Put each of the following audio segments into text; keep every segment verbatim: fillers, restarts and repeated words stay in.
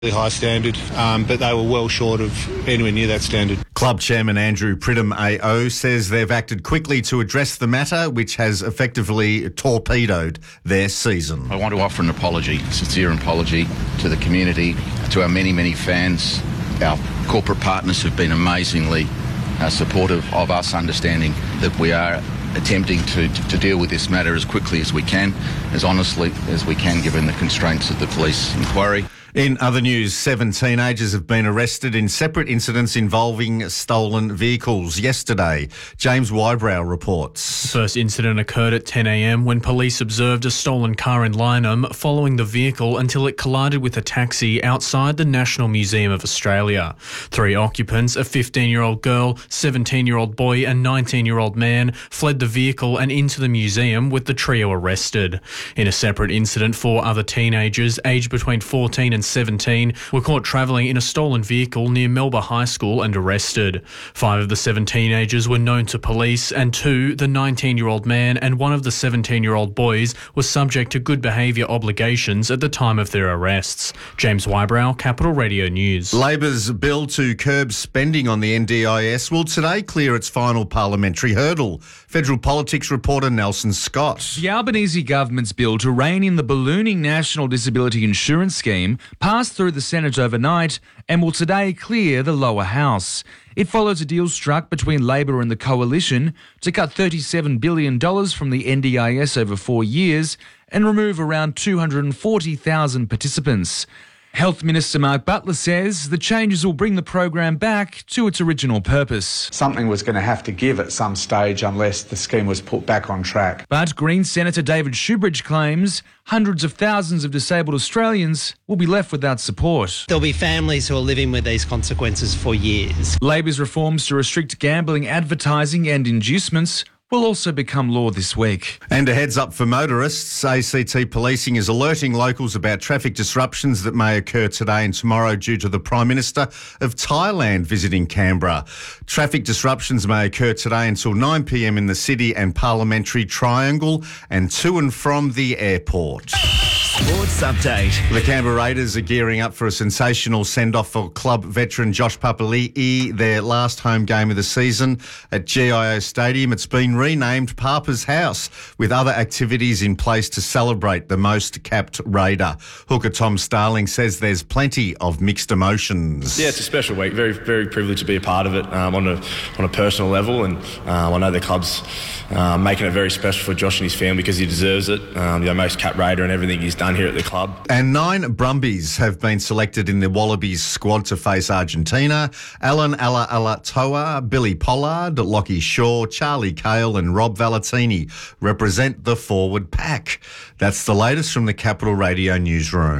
high standard, um, but they were well short of anywhere near that standard. Club chairman Andrew Pridham A O says they've acted quickly to address the matter, which has effectively torpedoed their season. I want to offer an apology, a sincere apology to the community, to our many, many fans. Our corporate partners have been amazingly uh, supportive of us, understanding that we are attempting to, to, to deal with this matter as quickly as we can, as honestly as we can, given the constraints of the police inquiry. In other news, seven teenagers have been arrested in separate incidents involving stolen vehicles yesterday. James Wybrow reports. The first incident occurred at ten a m when police observed a stolen car in Lyneham, following the vehicle until it collided with a taxi outside the National Museum of Australia. Three occupants, a fifteen-year-old girl, seventeen-year-old boy and nineteen-year-old man, fled the vehicle and into the museum, with the trio arrested. In a separate incident, four other teenagers, aged between fourteen and seventeen, were caught travelling in a stolen vehicle near Melba High School and arrested. Five of the seven teenagers were known to police, and two, the nineteen-year-old man and one of the seventeen-year-old boys, were subject to good behaviour obligations at the time of their arrests. James Wybrow, Capital Radio News. Labor's bill to curb spending on the N D I S will today clear its final parliamentary hurdle. Federal politics reporter Nelson Scott. The Albanese government's bill to rein in the ballooning National Disability Insurance Scheme passed through the Senate overnight and will today clear the lower house. It follows a deal struck between Labor and the Coalition to cut thirty-seven billion dollars from the N D I S over four years and remove around two hundred forty thousand participants. Health Minister Mark Butler says the changes will bring the program back to its original purpose. Something was going to have to give at some stage unless the scheme was put back on track. But Green Senator David Shoebridge claims hundreds of thousands of disabled Australians will be left without support. There'll be families who are living with these consequences for years. Labor's reforms to restrict gambling, advertising and inducements will also become law this week. And a heads up for motorists, A C T Policing is alerting locals about traffic disruptions that may occur today and tomorrow due to the Prime Minister of Thailand visiting Canberra. Traffic disruptions may occur today until nine p m in the city and Parliamentary Triangle and to and from the airport. Sports update. The Canberra Raiders are gearing up for a sensational send-off for club veteran Josh Papali'i, their last home game of the season at G I O Stadium. It's been renamed Papa's House, with other activities in place to celebrate the most capped Raider. Hooker Tom Starling says there's plenty of mixed emotions. Yeah, it's a special week. Very, very privileged to be a part of it um, on a on a personal level, and um, I know the club's um, making it very special for Josh and his family because he deserves it. Um, you know, most capped Raider and everything he's done here at the club. And nine Brumbies have been selected in the Wallabies squad to face Argentina. Alan Ala Alatoa, Billy Pollard, Lockie Shaw, Charlie Cale and Rob Valentini represent the forward pack. That's the latest from the Capital Radio newsroom.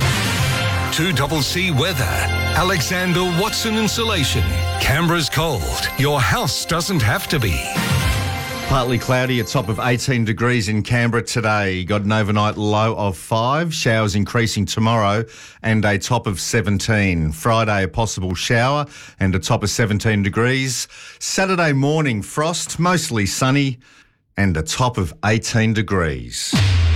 two C weather. Alexander Watson Insulation. Canberra's cold. Your house doesn't have to be. Partly cloudy, a top of eighteen degrees in Canberra today. Got an overnight low of five. Showers increasing tomorrow and a top of seventeen. Friday, a possible shower and a top of seventeen degrees. Saturday morning, frost, mostly sunny and a top of eighteen degrees.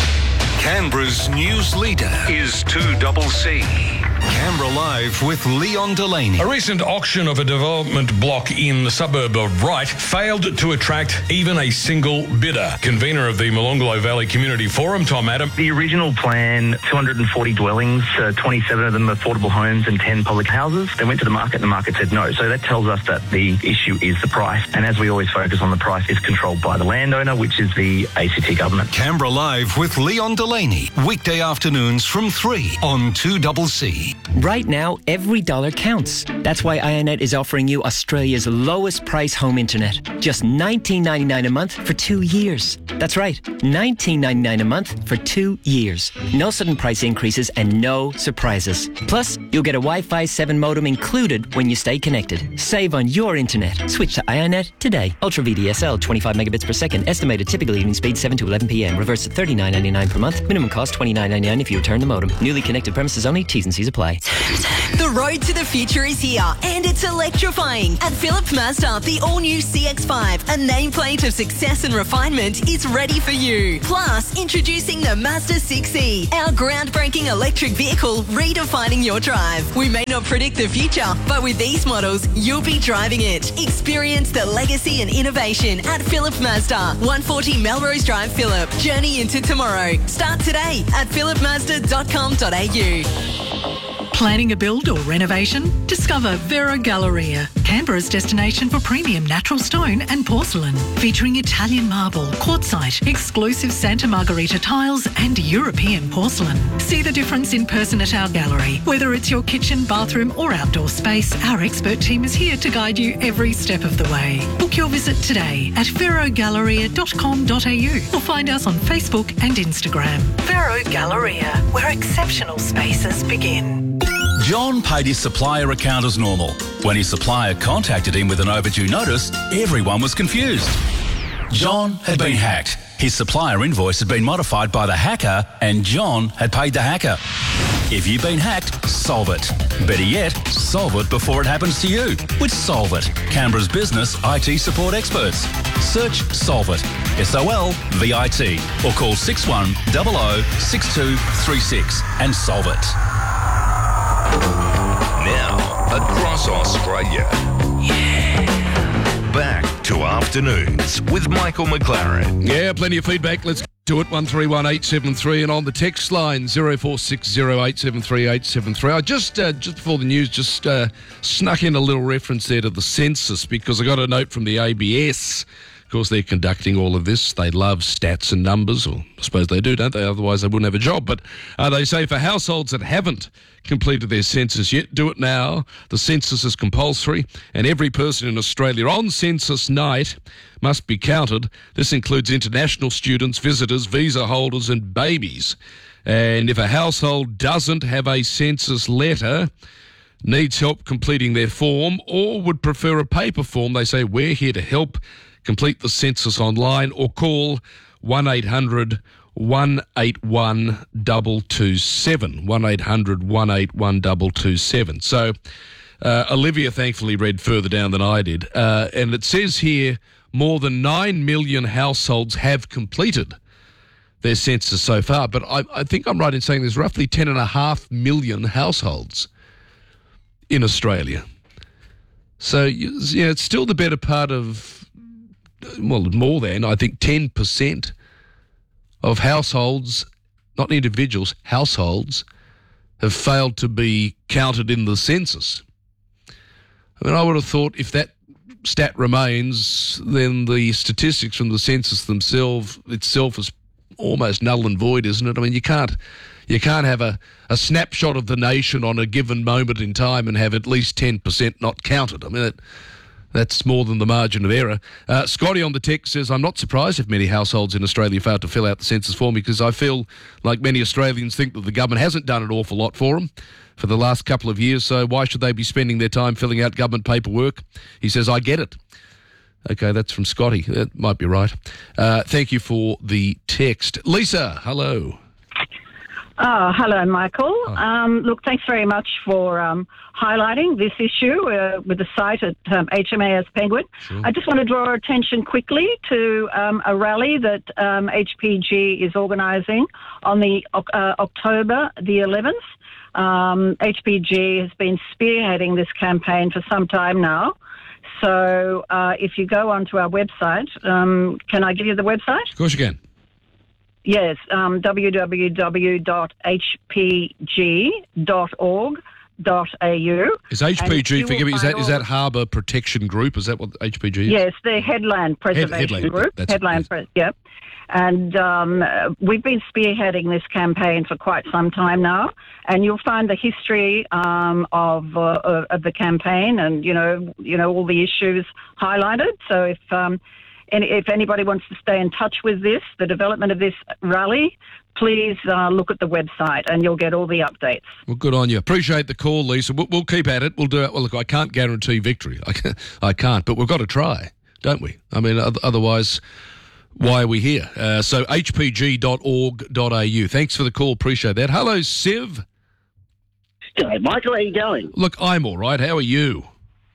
Canberra's news leader is two C. Canberra Live with Leon Delaney. A recent auction of a development block in the suburb of Wright failed to attract even a single bidder. Convener of the Molonglo Valley Community Forum, Tom Adam. The original plan, two hundred forty dwellings, uh, twenty-seven of them affordable homes and ten public houses. They went to the market and the market said no. So that tells us that the issue is the price. And as we always focus on, the price is controlled by the landowner, which is the A C T government. Canberra Live with Leon Delaney. Weekday afternoons from three on two C. Right now, every dollar counts. That's why iiNet is offering you Australia's lowest price home internet. Just nineteen ninety-nine a month for two years. That's right, nineteen ninety-nine a month for two years. No sudden price increases and no surprises. Plus, you'll get a Wi-Fi seven modem included when you stay connected. Save on your internet. Switch to iiNet today. Ultra V D S L, twenty-five megabits per second. Estimated typical evening speed seven to eleven p m. Reverse at thirty-nine ninety-nine per month. Minimum cost twenty-nine ninety-nine if you return the modem. Newly connected premises only. T's and C's apply. The The road to the future is here, and it's electrifying. At Philip Mazda, the all-new C X five, a nameplate of success and refinement, is ready for you. Plus, introducing the Mazda six E, our groundbreaking electric vehicle redefining your drive. We may not predict the future, but with these models, you'll be driving it. Experience the legacy and innovation at Philip Mazda, one forty Melrose Drive, Phillip. Journey into tomorrow. Start today at philip mazda dot com dot a u. Planning a build or renovation? Discover Vero Galleria, Canberra's destination for premium natural stone and porcelain, featuring Italian marble, quartzite, exclusive Santa Margherita tiles and European porcelain. See the difference in person at our gallery. Whether it's your kitchen, bathroom or outdoor space, our expert team is here to guide you every step of the way. Book your visit today at vero galleria dot com dot a u or find us on Facebook and Instagram. Vero Galleria, where exceptional spaces begin. John paid his supplier account as normal. When his supplier contacted him with an overdue notice, everyone was confused. John had been hacked. His supplier invoice had been modified by the hacker, and John had paid the hacker. If you've been hacked, solve it. Better yet, solve it before it happens to you with Solve It, Canberra's business I T support experts. Search Solve It, S O L V I T, or call six one zero zero six two three six and solve it. Now, across Australia. Yeah. Back to Afternoons with Michael McLaren. Yeah, plenty of feedback. Let's do it. one three one eight seven three and on the text line zero four six zero eight seven three eight seven three. I just, uh, just before the news, just uh, snuck in a little reference there to the census because I got a note from the A B S. Of course, they're conducting all of this. They love stats and numbers, or I suppose they do, don't they? Otherwise, they wouldn't have a job. But uh, they say for households that haven't completed their census yet, do it now. The census is compulsory, and every person in Australia on census night must be counted. This includes international students, visitors, visa holders, and babies. And if a household doesn't have a census letter, needs help completing their form, or would prefer a paper form, they say we're here to help. Complete the census online or call one eight hundred one eight one two two seven. one eight hundred one eight one two two seven. So uh, Olivia thankfully read further down than I did. Uh, and it says here more than nine million households have completed their census so far. But I, I think I'm right in saying there's roughly ten point five million households in Australia. So, yeah, it's still the better part of, well, more than, I think, ten percent of households, not individuals, households, have failed to be counted in the census. I mean, I would have thought if that stat remains, then the statistics from the census themselves itself is almost null and void, isn't it? I mean, you can't you can't have a, a snapshot of the nation on a given moment in time and have at least ten percent not counted. I mean, that, that's more than the margin of error. Uh, Scotty on the text says, I'm not surprised if many households in Australia fail to fill out the census form because I feel like many Australians think that the government hasn't done an awful lot for them for the last couple of years, so why should they be spending their time filling out government paperwork? He says, I get it. Okay, that's from Scotty. That might be right. Uh, thank you for the text. Lisa, hello. Oh, hello, Michael. Oh. Um, look, thanks very much for um, highlighting this issue uh, with the site at um, H M A S Penguin. Sure. I just want to draw attention quickly to um, a rally that um, H P G is organising on the uh, October the eleventh. Um, H P G has been spearheading this campaign for some time now. So uh, if you go onto our website, um, can I give you the website? Of course you can. Yes, um, w w w dot h p g dot org dot a u. Is H P G, forgive me, is that, is that Harbour Protection Group? Is that what H P G is? Yes, the Headland Preservation Head, Headland, Group. That's Headland, yes. yeah. And um, we've been spearheading this campaign for quite some time now, and you'll find the history um, of uh, of the campaign, and you know, you know all the issues highlighted. So if um, any, if anybody wants to stay in touch with this, the development of this rally, please uh, look at the website, and you'll get all the updates. Well, good on you. Appreciate the call, Lisa. We'll, we'll keep at it. We'll do it. Well, look, I can't guarantee victory. I can't, I can't, but we've got to try, don't we? I mean, otherwise, why are we here? Uh, so h p g dot org dot a u. Thanks for the call. Appreciate that. Hello, Siv. G'day, Michael. How you going? Look, I'm all right. How are you?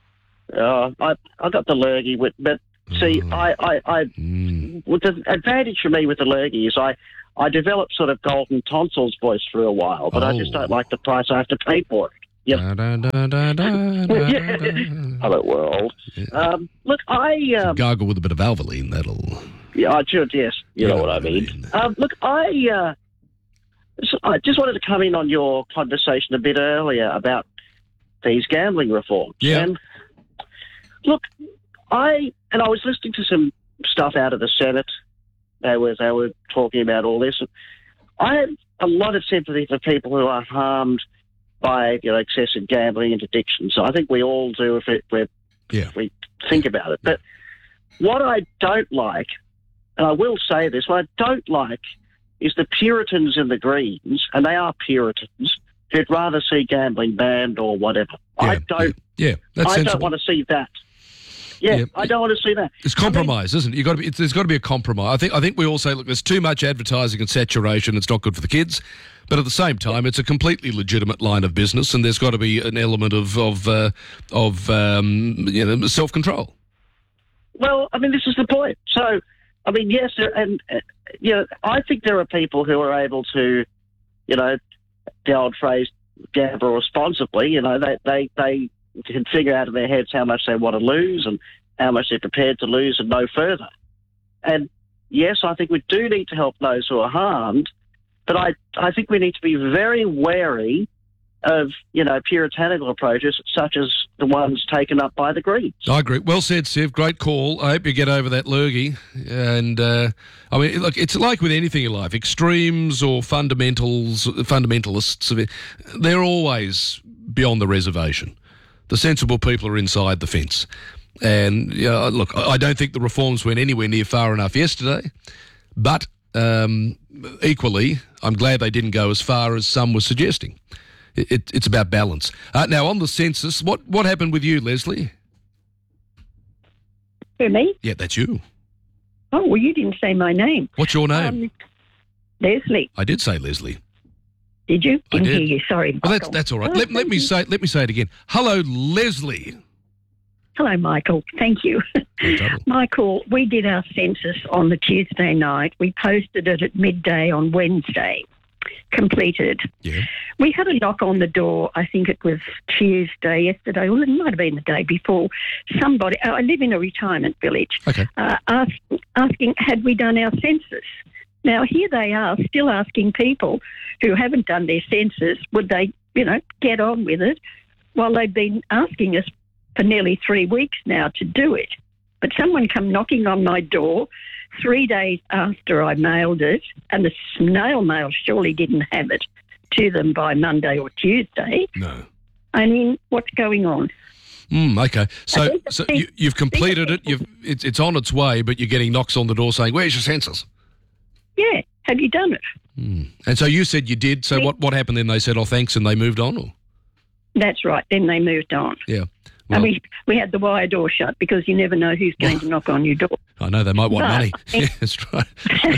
Uh, I I got the lurgy, with, but see, Mm. I, I, I with the advantage for me with the lurgy is I, I developed sort of golden tonsils voice for a while, but I just Oh. don't like the price I have to pay for it. Yep. Da, da, da, da, da, da, Yeah. Hello, world. Um, look, I um, Gargle with a bit of Alvaline, that'll... yeah, I should. Yes, you know what I mean. Um, look, I, uh, so I just wanted to come in on your conversation a bit earlier about these gambling reforms. Yeah. And look, I and I was listening to some stuff out of the Senate. They were they were talking about all this. I have a lot of sympathy for people who are harmed by you know excessive gambling and addiction. So I think we all do if, it, if yeah. we think about it. But what I don't like, and I will say this, what I don't like is the Puritans in the Greens, and they are Puritans, who'd rather see gambling banned or whatever. I don't. Yeah, that's I sensible. don't want to see that. Yeah, Yeah. I don't want to see that. It's compromise, isn't it? You got to be. It's, there's got to be a compromise. I think. I think we all say, look, there's too much advertising and saturation. It's not good for the kids. But at the same time, it's a completely legitimate line of business, and there's got to be an element of of uh, of um, you know self control. Well, I mean, this is the point. So, I mean, yes, there- and uh, you know, I think there are people who are able to, you know, the old phrase, gamble responsibly. You know, they they they can figure out in their heads how much they want to lose and how much they're prepared to lose and no further. And yes, I think we do need to help those who are harmed, but I I think we need to be very wary of, you know, puritanical approaches such as the ones taken up by the Greens. I agree. Well said, Siv. Great call. I hope you get over that lurgy. And uh, I mean, look, it's like with anything in life, extremes or fundamentals, fundamentalists. They're always beyond the reservation. The sensible people are inside the fence. And yeah, look, I don't think the reforms went anywhere near far enough yesterday, but um, equally, I'm glad they didn't go as far as some were suggesting. It, it, it's about balance. Uh, now, on the census, what, what happened with you, Leslie? Who, me? Yeah, that's you. Oh, well, you didn't say my name. What's your name? Um, Leslie. I did say Leslie. Did you? I Didn't did. hear you. Sorry, Well, that's Michael. that's all right. Oh, Let, let thank me you. say let me say it again. Hello, Leslie. Hello, Michael. Thank you. Michael, we did our census on the Tuesday night. We posted it at midday on Wednesday. Completed. Yeah. We had a knock on the door, I think it was Tuesday, yesterday, or it might have been the day before. Somebody, I live in a retirement village, okay. uh, ask, asking, had we done our census? Now, here they are still asking people who haven't done their census, would they, you know, get on with it, while they've been asking us for nearly three weeks now to do it. But someone come knocking on my door three days after I mailed it, and the snail mail surely didn't have it to them by Monday or Tuesday. No. I mean, what's going on? Mm, okay. So think the so thing- you, you've completed it. You've it's, it's on its way, but you're getting knocks on the door saying, "Where's your census?" Yeah, have you done it? And so you said you did. So what what happened then? They said, "Oh, thanks," and they moved on. Or? That's right. Then they moved on. Yeah. and we we had the wire door shut because you never know who's going to knock on your door. I know they might want But- money. Yeah, that's right.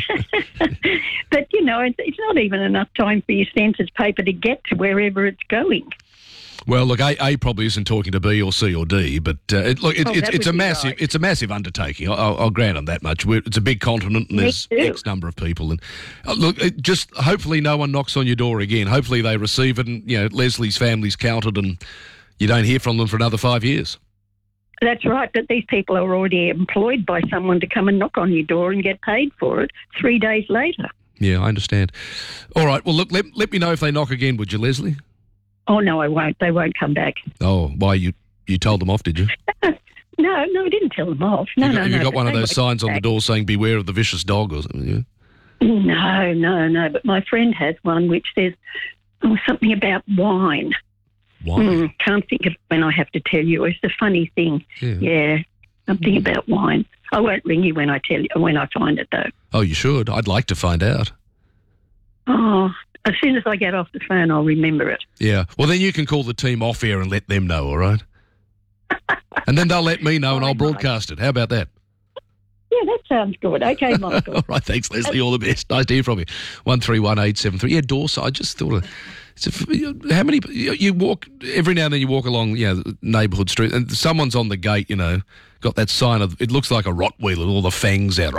But, you know, it's, it's not even enough time for your census paper to get to wherever it's going. Well, look, A, A probably isn't talking to B or C or D, but uh, it, look, it, Oh, it's that it's would a be massive right. it's a massive undertaking. I- I'll, I'll grant them that much. We're, it's a big continent, and Me there's too. X number of people. And uh, look, it just hopefully no one knocks on your door again. Hopefully they receive it, and you know Leslie's family's counted, and you don't hear from them for another five years. That's right, but these people are already employed by someone to come and knock on your door and get paid for it three days later. Yeah, I understand. All right. Well, look, let let me know if they knock again, would you, Leslie? Oh, no, I won't. They won't come back. Oh, why you you told them off, did you? No, no, I didn't tell them off. No, you got, no, you no. got but one of they those won't signs come on the back. door saying "Beware of the vicious dog" or something. Yeah? No, no, no. But my friend has one which says oh, something about wine. Wine? Mm, can't think of it when I have to tell you. It's a funny thing. Yeah. Yeah, something about wine. I won't ring you when I tell you when I find it though. Oh, you should. I'd like to find out. Oh, as soon as I get off the phone, I'll remember it. Yeah. Well, then you can call the team off air and let them know, all right? And then they'll let me know and I'll broadcast it. How about that? Yeah, that sounds good. Okay, Michael. All right, thanks, Leslie. All the best. Nice to hear from you. one three one eight seven three. Yeah, Dorsa, I just thought of, So how many, you walk, every now and then you walk along, you know, neighbourhood street and someone's on the gate, you know, got that sign of, it looks like a Rottweiler, all the fangs out.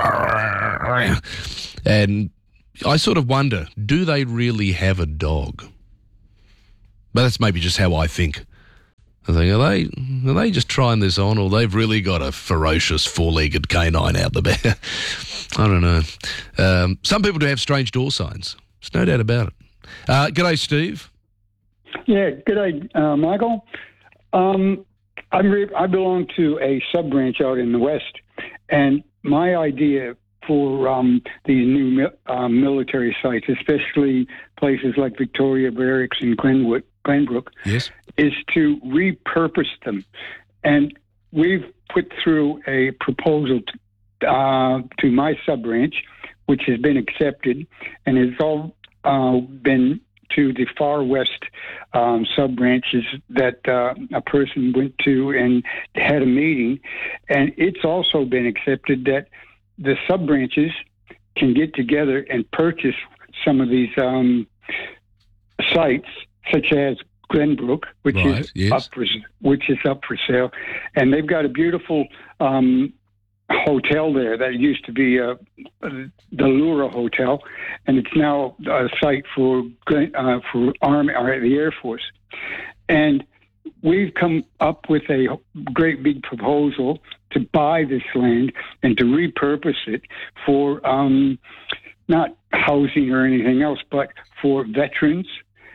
And I sort of wonder, do they really have a dog? But that's maybe just how I think. I think, are they, are they just trying this on, or they've really got a ferocious four-legged canine out the back? I don't know. Um, some people do have strange door signs. There's no doubt about it. Uh, g'day, Steve. Yeah, g'day, uh, Michael. Um, I'm re- I belong to a sub-branch out in the West, and my idea for um, these new mi- uh, military sites, especially places like Victoria Barracks and Glenwood, Glenbrook, yes, is to repurpose them. And we've put through a proposal to, uh, to my sub-branch, which has been accepted, and has all uh, been to the far west um, sub-branches that uh, a person went to and had a meeting. And it's also been accepted that the sub-branches can get together and purchase some of these um, sites, such as Glenbrook, which Right, is yes. up for which is up for sale, and they've got a beautiful um, hotel there that used to be uh, the Lura Hotel, and it's now a site for Glen- uh, for Army or the Air Force, and we've come up with a great big proposal to buy this land and to repurpose it for um, not housing or anything else, but for veterans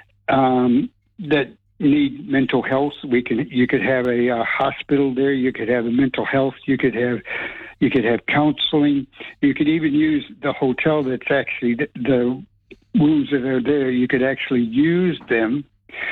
um, that need mental health. We can, you could have a uh, hospital there. You could have a mental health. You could have, you could have counseling. You could even use the hotel that's actually the, the rooms that are there. You could actually use them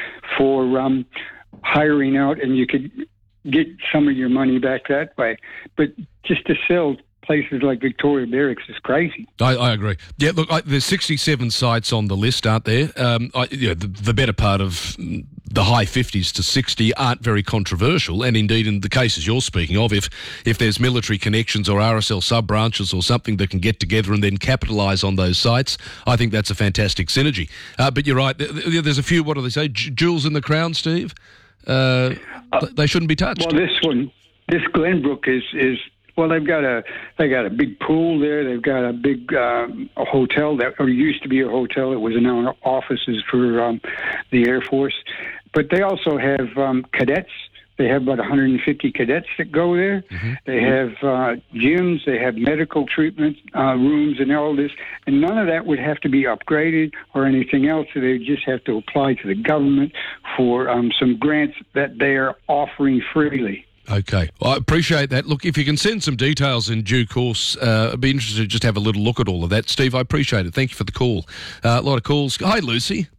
for um, hiring out, and you could get some of your money back that way. But just to sell places like Victoria Barracks is crazy. I, I agree. Yeah, look, I, there's sixty-seven sites on the list, aren't there? Um, I, you know, the, the better part of the high fifties to sixty aren't very controversial, and indeed in the cases you're speaking of, if if there's military connections or R S L sub-branches or something that can get together and then capitalise on those sites, I think that's a fantastic synergy. Uh, but you're right, there's a few, what do they say, J- jewels in the crown, Steve? Uh, uh, they shouldn't be touched. Well, this one, this Glenbrook is is well, they've got a they got a big pool there. They've got a big um, a hotel that or used to be a hotel. It was now offices for um, the Air Force, but they also have um, cadets. They have about one hundred fifty cadets that go there. Mm-hmm. They have uh, gyms. They have medical treatment uh, rooms and all this. And none of that would have to be upgraded or anything else. So they just have to apply to the government for um, some grants that they are offering freely. Okay. Well, I appreciate that. Look, if you can send some details in due course, uh, I'd be interested to just have a little look at all of that. Steve, I appreciate it. Thank you for the call. Uh, a lot of calls. Hi, Lucy.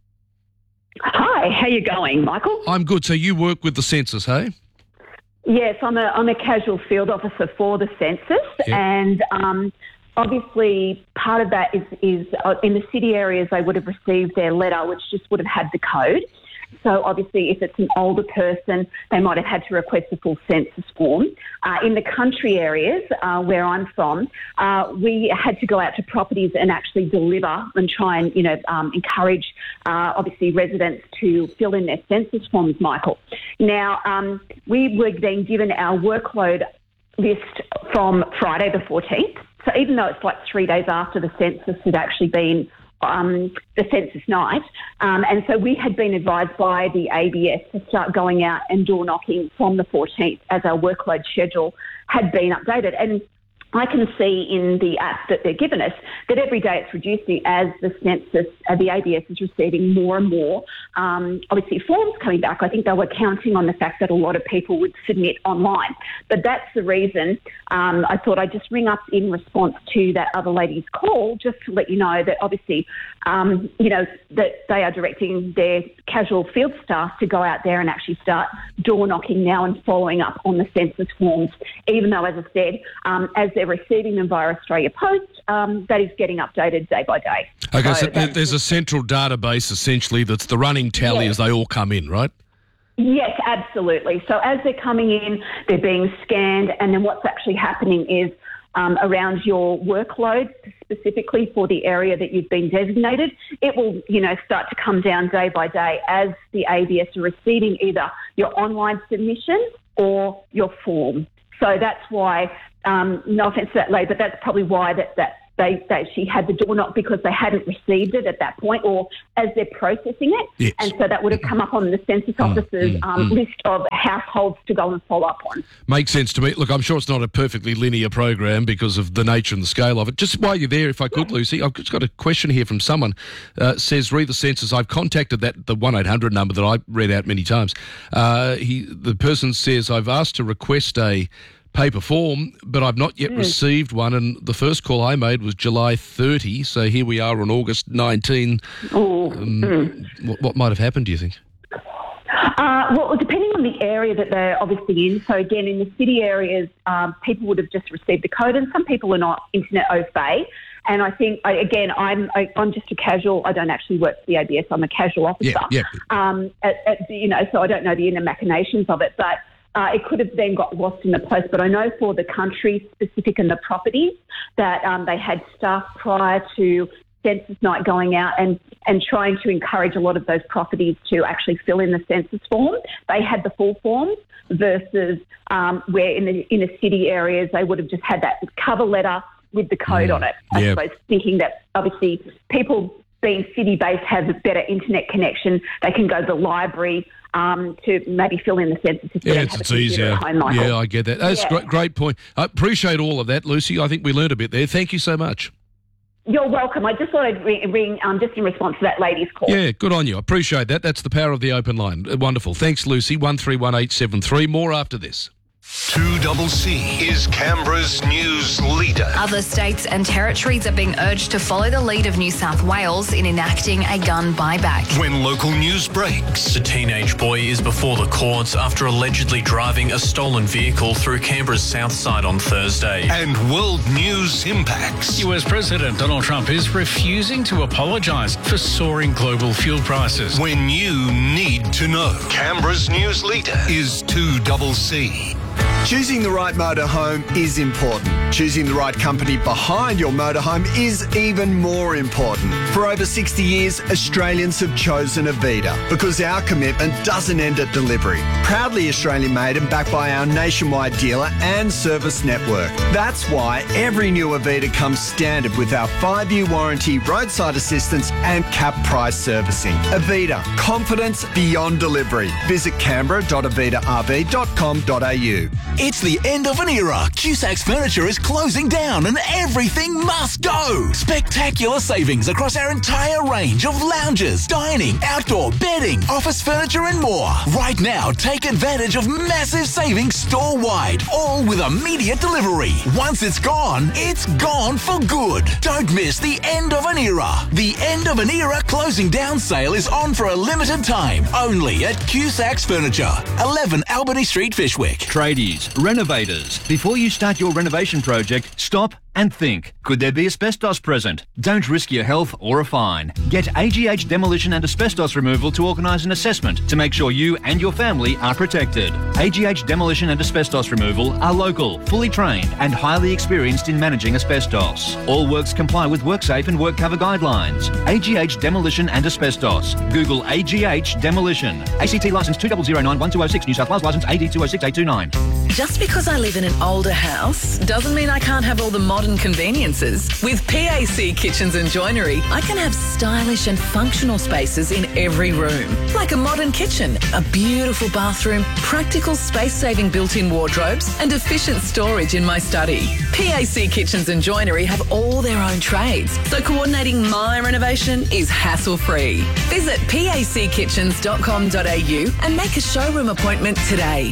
Hi, how you going, Michael? I'm good. So you work with the census, hey? Yes, I'm a I'm a casual field officer for the census, Yep. and um, obviously part of that is is uh, in the city areas they would have received their letter, which just would have had the code. So obviously, if it's an older person, they might have had to request a full census form. Uh, in the country areas uh, where I'm from, uh, we had to go out to properties and actually deliver and try and, you know, um, encourage, uh, obviously, residents to fill in their census forms, Michael. Now, um, we were then given our workload list from Friday the fourteenth. So even though it's like three days after the census had actually been Um, the census night. Um, and so we had been advised by the A B S to start going out and door knocking from the fourteenth as our workload schedule had been updated. And I can see in the app that they're given us that every day it's reducing as the census, uh, the A B S is receiving more and more, um, obviously, forms coming back. I think they were counting on the fact that a lot of people would submit online. But that's the reason um, I thought I'd just ring up in response to that other lady's call, just to let you know that obviously, um, you know, that they are directing their casual field staff to go out there and actually start door knocking now and following up on the census forms, even though, as I said, um, as they're receiving them via Australia Post, um, that is getting updated day by day. Okay, so, so there- there's a central database essentially that's the running tally Yes. as they all come in, right? Yes, absolutely. So as they're coming in, they're being scanned, and then what's actually happening is um, around your workload, specifically for the area that you've been designated. It will, you know, start to come down day by day as the A B S are receiving either your online submission or your form. So that's why, um, no offence to that lady, but that's probably why that, that they, they she had the door knocked, because they hadn't received it at that point, or as they're processing it. Yes. And so that would have come up on the census officer's mm, um, mm. list of households to go and follow up on. Makes sense to me. Look, I'm sure it's not a perfectly linear program because of the nature and the scale of it. Just while you're there, if I could, Lucy, I've just got a question here from someone. Uh, says, read the census. I've contacted that the one eight hundred number that I read out many times. Uh, he, the person says, I've asked to request a paper form, but I've not yet Mm. received one, and the first call I made was July thirtieth, so here we are on August nineteenth. Oh, um, mm. what, what might have happened, do you think? Uh, well, depending on the area that they're obviously in. So again, in the city areas, um, people would have just received the code, and some people are not internet au fait. And I think, I, again, I'm I, I'm just a casual. I don't actually work for the A B S. I'm a casual officer. Yeah, yeah. Um, at, at, you know, so I don't know the inner machinations of it, but. Uh, it could have then got lost in the post, but I know for the country specific and the properties that um, they had staff prior to census night going out and, and trying to encourage a lot of those properties to actually fill in the census form. They had the full forms versus um, where in the inner city areas they would have just had that cover letter with the code Mm, on it. I yeah. suppose thinking that obviously people being city-based have a better internet connection. They can go to the library um, to maybe fill in the census if they Yeah, don't it's, have it's a computer easier. at home, Michael. Yeah, I get that. That's a Yeah. great, great point. I appreciate all of that, Lucy. I think we learned a bit there. Thank you so much. You're welcome. I just thought I'd ring, ring um, just in response to that lady's call. Yeah, good on you. I appreciate that. That's the power of the open line. Uh, Wonderful. Thanks, Lucy. one three one eight seven three. More after this. two double C is Canberra's news leader. Other states and territories are being urged to follow the lead of New South Wales in enacting a gun buyback. When local news breaks. The teenage boy is before the courts after allegedly driving a stolen vehicle through Canberra's south side on Thursday. And world news impacts. U S President Donald Trump is refusing to apologise for soaring global fuel prices. When you need to know. Canberra's news leader is two double C. Choosing the right motorhome is important. Choosing the right company behind your motorhome is even more important. For over sixty years, Australians have chosen Avita because our commitment doesn't end at delivery. Proudly Australian made and backed by our nationwide dealer and service network. That's why every new Avita comes standard with our five-year warranty, roadside assistance and cap price servicing. Avita, confidence beyond delivery. Visit canberra dot avita r v dot com dot a u. It's the end of an era. Cusac's Furniture is closing down and everything must go. Spectacular savings across our entire range of lounges, dining, outdoor, bedding, office furniture and more. Right now, take advantage of massive savings store-wide, all with immediate delivery. Once it's gone, it's gone for good. Don't miss the end of an era. The end of an era closing down sale is on for a limited time, only at Cusac's Furniture, eleven Albany Street, Fishwick. Tradies, renovators. Before you start your renovation project, stop and think. Could there be asbestos present? Don't risk your health or a fine. Get A G H Demolition and Asbestos Removal to organise an assessment to make sure you and your family are protected. A G H Demolition and Asbestos Removal are local, fully trained and highly experienced in managing asbestos. All works comply with WorkSafe and WorkCover guidelines. A G H Demolition and Asbestos. Google A G H Demolition. A C T licence two zero zero nine one two zero six, New South Wales licence A D two zero six eight two nine. Just because I live in an older house doesn't mean I can't have all the modern conveniences. With P A C Kitchens and Joinery, I can have stylish and functional spaces in every room. Like a modern kitchen, a beautiful bathroom, practical space-saving built-in wardrobes, and efficient storage in my study. P A C Kitchens and Joinery have all their own trades, so coordinating my renovation is hassle-free. Visit p a c kitchens dot com dot a u and make a showroom appointment today.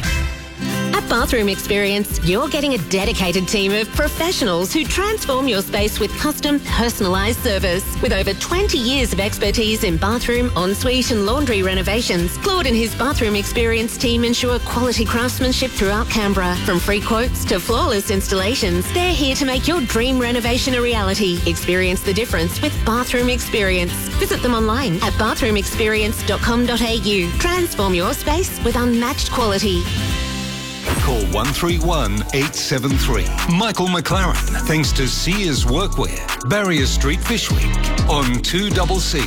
At Bathroom Experience, you're getting a dedicated team of professionals who transform your space with custom, personalised service. With over twenty years of expertise in bathroom, ensuite and laundry renovations, Claude and his Bathroom Experience team ensure quality craftsmanship throughout Canberra. From free quotes to flawless installations, they're here to make your dream renovation a reality. Experience the difference with Bathroom Experience. Visit them online at bathroom experience dot com dot a u. Transform your space with unmatched quality. Call one three one eight seven three. Michael McLaren, thanks to Sears Workwear, Barrier Street, Fishwick, on two C C.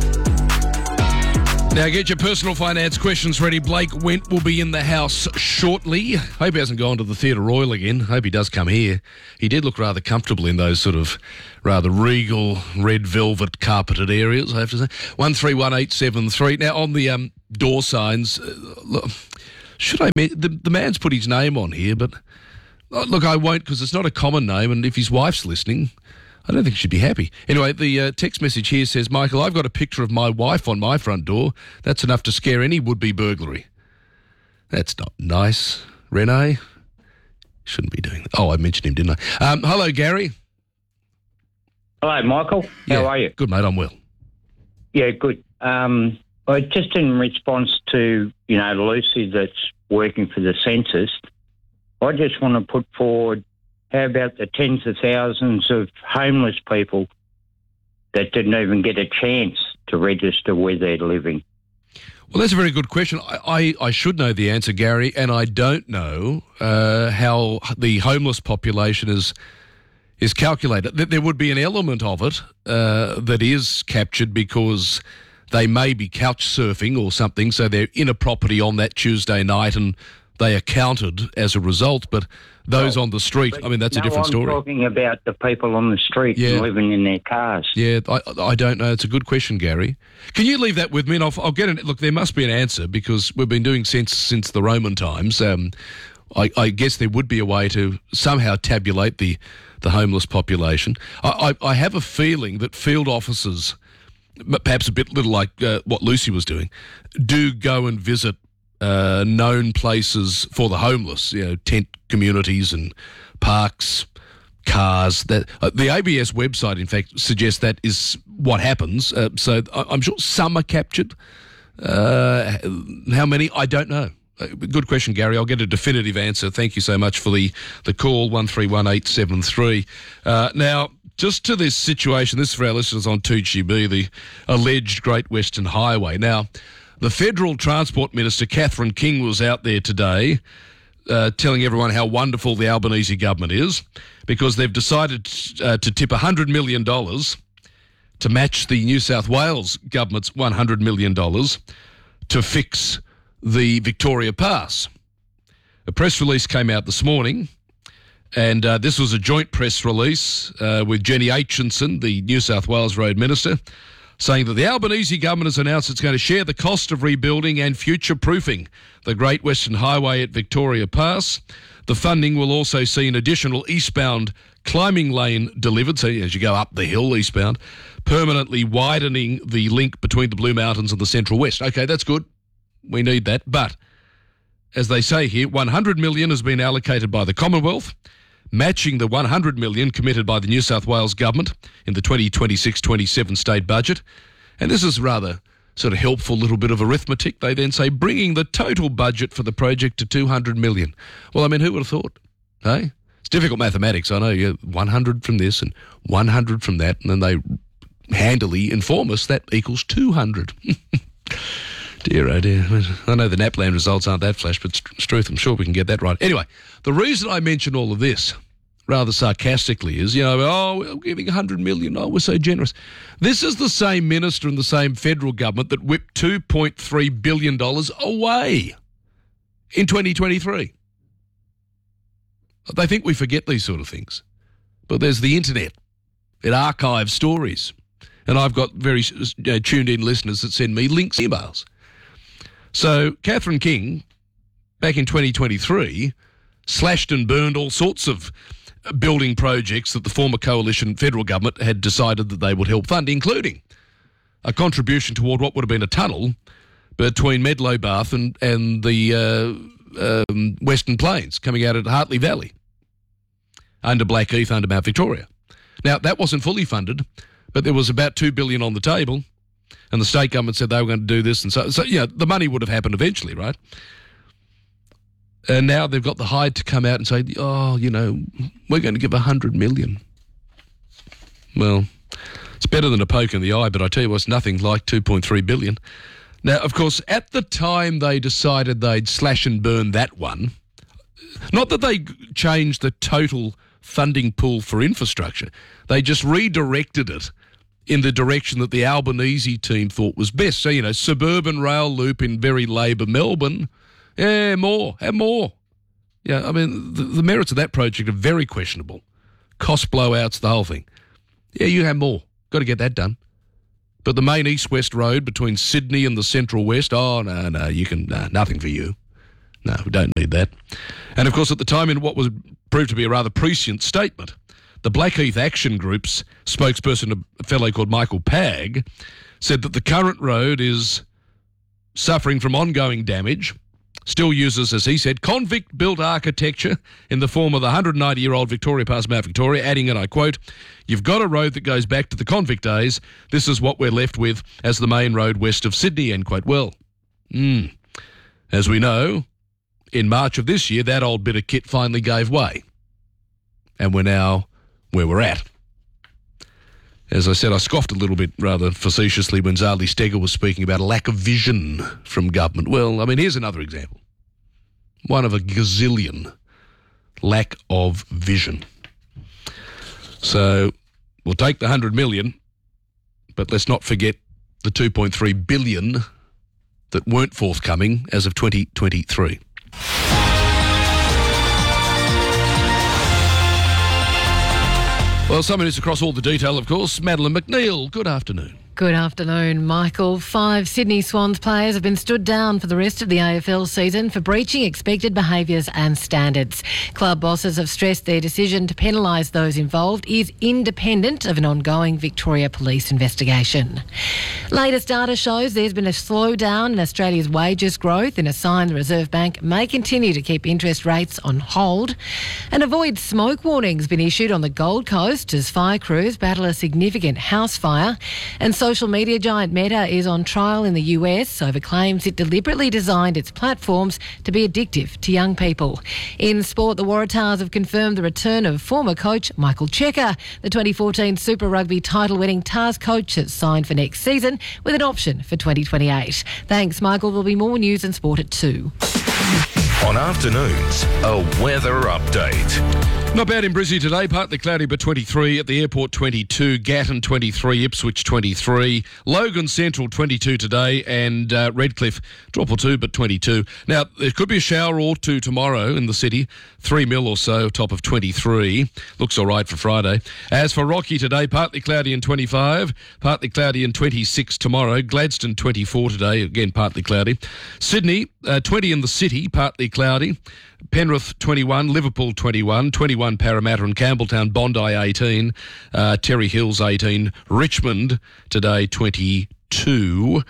Now get your personal finance questions ready. Blake Went will be in the house shortly. Hope he hasn't gone to the Theatre Royal again. Hope he does come here. He did look rather comfortable in those sort of rather regal red velvet carpeted areas, I have to say. one three one eight seven three. Now on the um, door signs, uh, look, should I... The, the man's put his name on here, but uh, look, I won't because it's not a common name, and if his wife's listening... I don't think she'd be happy. Anyway, the uh, text message here says, Michael, I've got a picture of my wife on my front door. That's enough to scare any would-be burglary. That's not nice. Renee? Shouldn't be doing that. Oh, I mentioned him, didn't I? Um, hello, Gary. Hello, Michael. Yeah, how are you? Good, mate. I'm well. Yeah, good. Um, well, just in response to, you know, Lucy that's working for the census, I just want to put forward, how about the tens of thousands of homeless people that didn't even get a chance to register where they're living? Well, that's a very good question. I, I, I should know the answer, Gary, and I don't know uh, how the homeless population is is calculated. There would be an element of it uh, that is captured because they may be couch surfing or something, so they're in a property on that Tuesday night and they are counted as a result, but those well, on the street, I mean, that's no, a different I'm story. I'm talking about the people on the street Yeah. living in their cars. Yeah, I, I don't know. It's a good question, Gary. Can you leave that with me? And I'll, I'll get it. Look, there must be an answer because we've been doing census since the Roman times. Um, I, I guess there would be a way to somehow tabulate the, the homeless population. I, I, I have a feeling that field officers, perhaps a bit little like uh, what Lucy was doing, do go and visit Uh, known places for the homeless, you know, tent communities and parks, cars. That uh, the A B S website, in fact, suggests that is what happens. Uh, so I- I'm sure some are captured. Uh, how many? I don't know. Uh, good question, Gary. I'll get a definitive answer. Thank you so much for the, the call, one three one eight seven three. Uh, now, just to this situation, this is for our listeners on two G B, the alleged Great Western Highway. Now, the Federal Transport Minister, Catherine King, was out there today uh, telling everyone how wonderful the Albanese government is because they've decided uh, to tip one hundred million dollars to match the New South Wales government's one hundred million dollars to fix the Victoria Pass. A press release came out this morning, and uh, this was a joint press release uh, with Jenny Aitchison, the New South Wales Road Minister, saying that the Albanese government has announced it's going to share the cost of rebuilding and future-proofing the Great Western Highway at Victoria Pass. The funding will also see an additional eastbound climbing lane delivered, so as you go up the hill eastbound, permanently widening the link between the Blue Mountains and the Central West. Okay, that's good. We need that. But, as they say here, one hundred million dollars has been allocated by the Commonwealth, matching the one hundred million dollars committed by the New South Wales government in the twenty twenty-six twenty-seven state budget. And this is rather sort of helpful little bit of arithmetic. They then say bringing the total budget for the project to two hundred million dollars. Well, I mean, who would have thought? Hey? It's difficult mathematics, I know. You one hundred from this and one hundred from that, and then they handily inform us that equals two hundred. Dear, oh dear. I know the NAPLAN results aren't that flash, but Struth, I'm sure we can get that right. Anyway, the reason I mention all of this, rather sarcastically, is, you know, oh, we're giving one hundred million dollars, oh, we're so generous. This is the same minister in the same federal government that whipped two point three billion dollars away in twenty twenty-three. They think we forget these sort of things. But there's the internet. It archives stories. And I've got very uh, tuned-in listeners that send me links, emails. So Catherine King, back in twenty twenty-three, slashed and burned all sorts of building projects that the former coalition federal government had decided that they would help fund, including a contribution toward what would have been a tunnel between Medlow Bath and, and the uh, um, Western Plains coming out at Hartley Valley under Blackheath, under Mount Victoria. Now, that wasn't fully funded, but there was about two billion dollars on the table, and the state government said they were going to do this. And so, so, yeah, the money would have happened eventually, right? And now they've got the hide to come out and say, oh, you know, we're going to give one hundred million dollars. Well, it's better than a poke in the eye, but I tell you what, it's nothing like two point three billion dollars. Now, of course, at the time they decided they'd slash and burn that one, Not that they changed the total funding pool for infrastructure. They just redirected it in the direction that the Albanese team thought was best. So, you know, suburban rail loop in very Labor Melbourne, yeah, more, have more. Yeah, I mean, the, the merits of that project are very questionable. Cost blowouts, the whole thing. Yeah, you have more. Got to get that done. But the main east-west road between Sydney and the central west, oh, no, no, you can, no, nothing for you. No, we don't need that. And, of course, at the time, in what was proved to be a rather prescient statement, the Blackheath Action Group's spokesperson, a fellow called Michael Pagg, said that the current road is suffering from ongoing damage, still uses, as he said, convict-built architecture in the form of the one hundred ninety-year-old Victoria Pass Mount Victoria, adding, and I quote, "You've got a road that goes back to the convict days. This is what we're left with as the main road west of Sydney," end quote. Well, mm, as we know, in March of this year, that old bit of kit finally gave way. And we're now where we're at. As I said, I scoffed a little bit rather facetiously when Zali Steggall was speaking about a lack of vision from government. Well, I mean, here's another example. One of a gazillion. Lack of vision. So we'll take the one hundred million, but let's not forget the two point three billion that weren't forthcoming as of twenty twenty-three. Well, some minutes across all the detail, of course. Madeline McNeil, good afternoon. Good afternoon, Michael. Five Sydney Swans players have been stood down for the rest of the A F L season for breaching expected behaviours and standards. Club bosses have stressed their decision to penalise those involved is independent of an ongoing Victoria Police investigation. Latest data shows there's been a slowdown in Australia's wages growth, in a sign the Reserve Bank may continue to keep interest rates on hold. An avoid smoke warning has been issued on the Gold Coast as fire crews battle a significant house fire. And social media giant Meta is on trial in the U S over claims it deliberately designed its platforms to be addictive to young people. In sport, the Waratahs have confirmed the return of former coach Michael Checker. The twenty fourteen Super Rugby title-winning Tars coach has signed for next season with an option for twenty twenty-eight. Thanks, Michael. There'll be more news and sport at two. On afternoons, a weather update. Not bad in Brizzy today, partly cloudy but twenty-three, at the airport twenty-two, Gatton twenty-three, Ipswich twenty-three, Logan Central twenty-two today, and uh, Redcliffe drop or two but twenty-two. Now, there could be a shower or two tomorrow in the city, three mil or so, top of twenty-three. Looks all right for Friday. As for Rocky today, partly cloudy and twenty-five, partly cloudy and twenty-six tomorrow, Gladstone twenty-four today, again partly cloudy. Sydney, uh, twenty in the city, partly cloudy. Penrith twenty-one, Liverpool twenty-one, twenty-one Parramatta and Campbelltown, Bondi eighteen, uh, Terry Hills eighteen, Richmond today twenty-two.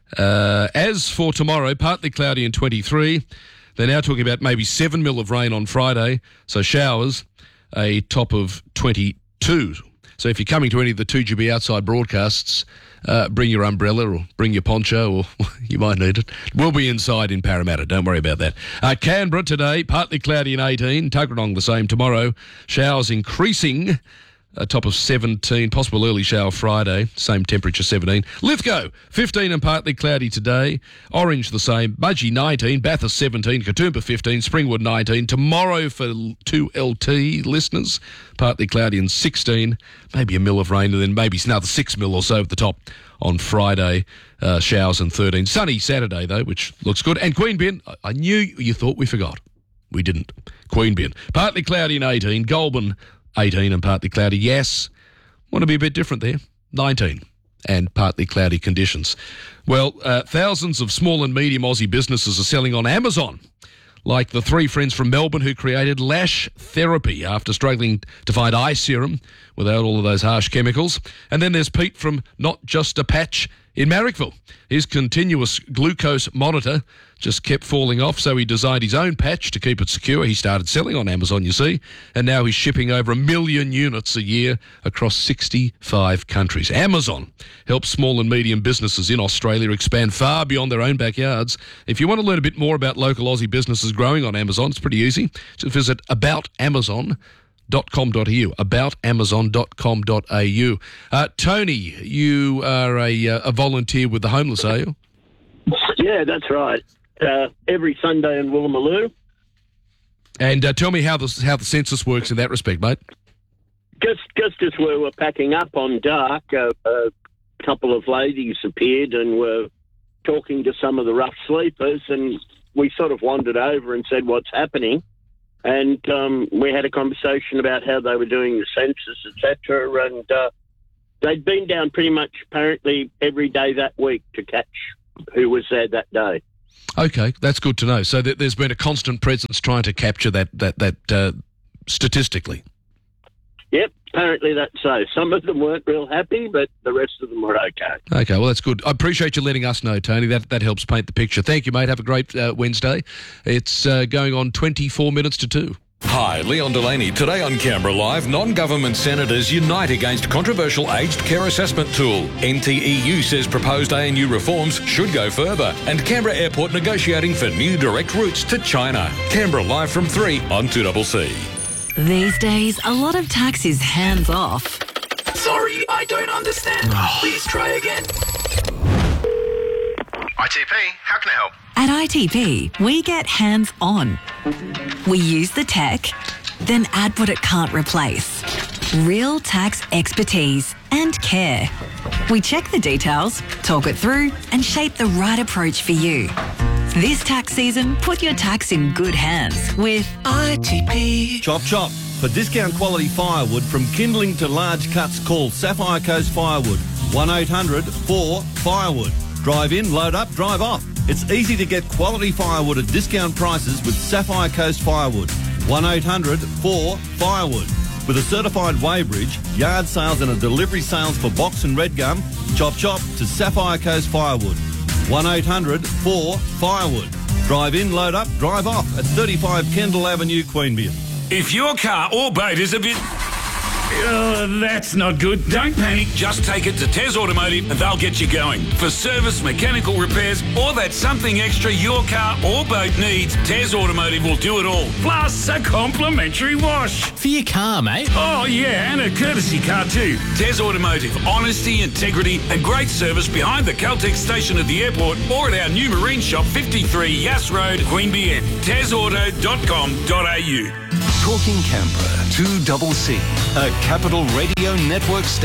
Uh, as for tomorrow, partly cloudy and twenty-three. They're now talking about maybe seven mil of rain on Friday, so showers, a top of twenty-two. So if you're coming to any of the two G B outside broadcasts, uh, bring your umbrella or bring your poncho, or you might need it. We'll be inside in Parramatta, don't worry about that. Uh, Canberra today, partly cloudy and eighteen. Tuggeranong the same tomorrow. Showers increasing, a top of seventeen. Possible early shower Friday, same temperature, seventeen. Lithgow, fifteen and partly cloudy today. Orange the same. Mudgee, nineteen. Bathurst, seventeen. Katoomba, fifteen. Springwood, nineteen. Tomorrow for two L T listeners, partly cloudy and sixteen. Maybe a mil of rain, and then maybe another six mil or so at the top on Friday. Uh, showers and thirteen. Sunny Saturday, though, which looks good. And Queanbeyan, I, I knew you thought we forgot. We didn't. Queanbeyan, partly cloudy and eighteen. Goulburn, eighteen and partly cloudy. Yes, want to be a bit different there. nineteen and partly cloudy conditions. Well, uh, thousands of small and medium Aussie businesses are selling on Amazon, like the three friends from Melbourne who created Lash Therapy after struggling to find eye serum without all of those harsh chemicals. And then there's Pete from Not Just a Patch in Marrickville. His continuous glucose monitor just kept falling off, so he designed his own patch to keep it secure. He started selling on Amazon, you see, and now he's shipping over a million units a year across sixty-five countries. Amazon helps small and medium businesses in Australia expand far beyond their own backyards. If you want to learn a bit more about local Aussie businesses growing on Amazon, it's pretty easy. Just visit about amazon dot com dot a u, about amazon dot com dot a u. Uh, Tony, you are a, uh, a volunteer with the homeless, are you? Yeah, that's right. Uh, every Sunday in Woolloomooloo. And uh, tell me how the how the census works in that respect, mate. Just just as we were packing up on dark, uh, a couple of ladies appeared and were talking to some of the rough sleepers, and we sort of wandered over and said, "What's happening?" And um, we had a conversation about how they were doing the census, et cetera. And uh, they'd been down pretty much apparently every day that week to catch who was there that day. Okay, that's good to know. So th- there's been a constant presence trying to capture that that that uh, statistically. Yep, apparently that's so. Some of them weren't real happy, but the rest of them were okay. Okay, well, that's good. I appreciate you letting us know, Tony. That that helps paint the picture. Thank you, mate. Have a great uh, Wednesday. It's uh, going on twenty-four minutes to two. Hi, Leon Delaney. Today on Canberra Live, non-government senators unite against controversial aged care assessment tool. N T E U says proposed A N U reforms should go further. And Canberra Airport negotiating for new direct routes to China. Canberra Live from three on two C C. These days, a lot of tax is hands off. Sorry, I don't understand. Please try again. I T P, how can I help? At I T P, we get hands on. We use the tech, then add what it can't replace. Real tax expertise and care. We check the details, talk it through, and shape the right approach for you. This tax season, put your tax in good hands with I T P. Chop chop. For discount quality firewood from kindling to large cuts, call Sapphire Coast Firewood. one eight hundred four firewood. Drive in, load up, drive off. It's easy to get quality firewood at discount prices with Sapphire Coast Firewood. one eight hundred four firewood. With a certified weighbridge, yard sales and a delivery sales for box and red gum, chop chop to Sapphire Coast Firewood. one eight hundred four firewood. Drive in, load up, drive off at thirty-five Kendall Avenue, Queanbeyan. If your car or boat is a bit... Uh, that's not good. Don't panic. Just take it to Tez Automotive and they'll get you going. For service, mechanical repairs, or that something extra your car or boat needs, Tez Automotive will do it all. Plus a complimentary wash. For your car, mate. Oh, yeah, and a courtesy car too. Tez Automotive. Honesty, integrity, and great service behind the Caltex station at the airport or at our new marine shop, fifty-three Yass Road, Queanbeyan. tez auto dot com dot a u. Talking Canberra, two C C, a Capital Radio Network station.